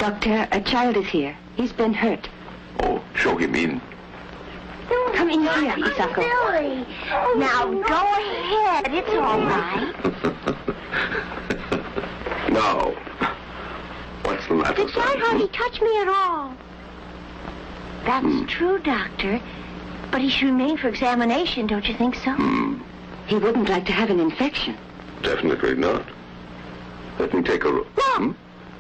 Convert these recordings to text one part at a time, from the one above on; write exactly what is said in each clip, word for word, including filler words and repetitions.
Doctor, a child is here. He's been hurt. Oh, show him in. Come in here, Isako. Silly. Now, go ahead. It's all right. Now, what's the matter, The child son? hardly touched me at all. That's Hmm. true, Doctor. But he should remain for examination, don't you think so? Hmm, He wouldn't like to have an infection. definitely not. Let me take a look. No. Hmm?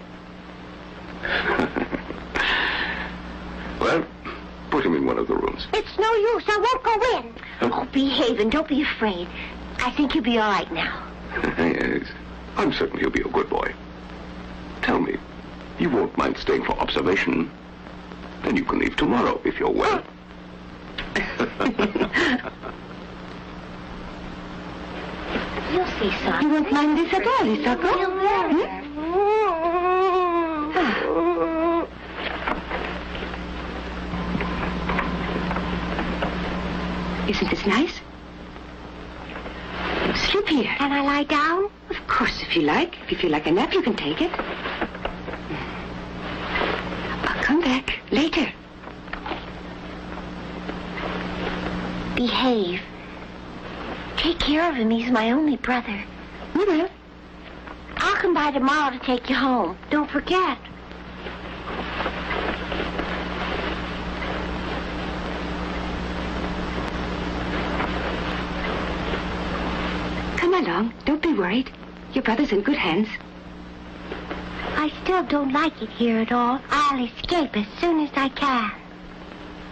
Well, put him in one of the rooms. It's no use. I won't go in. Oh, behave and don't be afraid. I think you'll be all right now. Yes, I'm certain he'll be a good boy. Tell me, you won't mind staying for observation? Then you can leave tomorrow if you're well. You'll see, son. You won't mind this at all, Isako? Feel better. Ah. Isn't this nice? Sleep here. Can I lie down? Of course, if you like. If you feel like a nap, you can take it. I'll come back later. Behave. Take care of him. He's my only brother. We will. I'll come by tomorrow to take you home. Don't forget. Come along. Don't be worried. Your brother's in good hands. I still don't like it here at all. I'll escape as soon as I can.